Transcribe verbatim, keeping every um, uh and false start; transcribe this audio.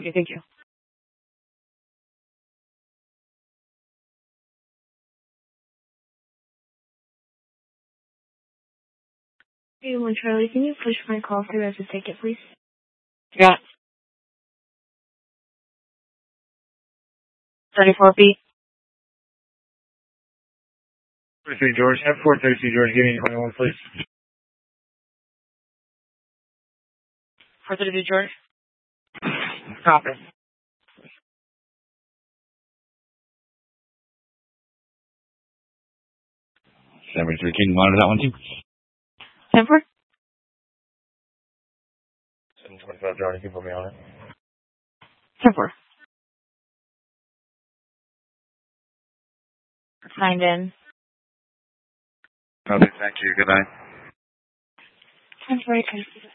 Okay, thank you. Hey, one Charlie, can you push my call through as a ticket, please? Got thirty-four B. thirty-three George, F four thirty-two George, give me twenty-one, please. four thirty-two George. Copy. seventy-three, can you monitor that one too? ten four. seven twenty-five George, you can put me on it. ten four. Signed in. Okay, thank you, good night. I'm sorry,